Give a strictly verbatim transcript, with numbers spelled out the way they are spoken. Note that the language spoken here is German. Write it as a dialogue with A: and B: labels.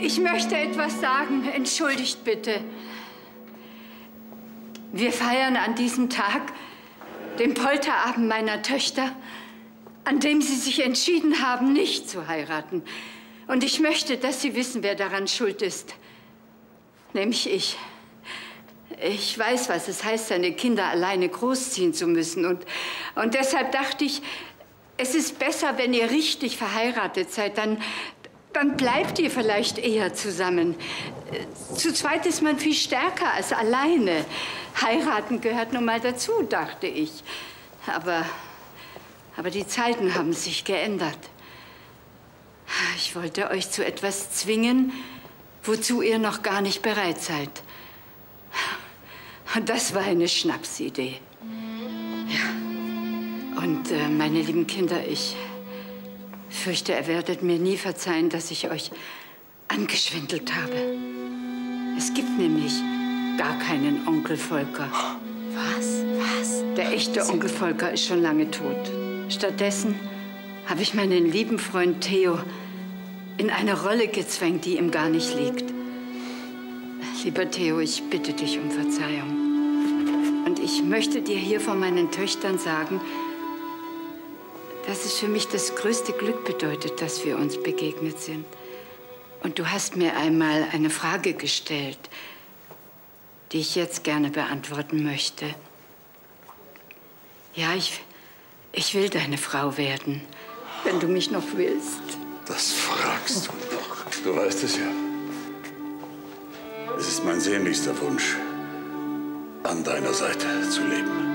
A: Ich möchte etwas sagen. Entschuldigt bitte. Wir feiern an diesem Tag den Polterabend meiner Töchter, an dem sie sich entschieden haben, nicht zu heiraten. Und ich möchte, dass Sie wissen, wer daran schuld ist. Nämlich ich. Ich weiß, was es heißt, seine Kinder alleine großziehen zu müssen. Und, und deshalb dachte ich, es ist besser, wenn ihr richtig verheiratet seid. Dann, dann bleibt ihr vielleicht eher zusammen. Zu zweit ist man viel stärker als alleine. Heiraten gehört nun mal dazu, dachte ich. Aber, aber die Zeiten haben sich geändert. Ich wollte euch zu etwas zwingen, wozu ihr noch gar nicht bereit seid. Und das war eine Schnapsidee. Ja. Und äh, meine lieben Kinder, ich fürchte, ihr werdet mir nie verzeihen, dass ich euch angeschwindelt habe. Es gibt nämlich gar keinen Onkel Volker.
B: Was? Was?
A: Der echte Onkel Volker ist schon lange tot. Stattdessen habe ich meinen lieben Freund Theo in eine Rolle gezwängt, die ihm gar nicht liegt. Lieber Theo, ich bitte dich um Verzeihung. Und ich möchte dir hier vor meinen Töchtern sagen, dass es für mich das größte Glück bedeutet, dass wir uns begegnet sind. Und du hast mir einmal eine Frage gestellt, die ich jetzt gerne beantworten möchte. Ja, ich, ich will deine Frau werden, wenn du mich noch willst.
C: Das fragst du doch. Du weißt es ja. Es ist mein sehnlichster Wunsch, an deiner Seite zu leben.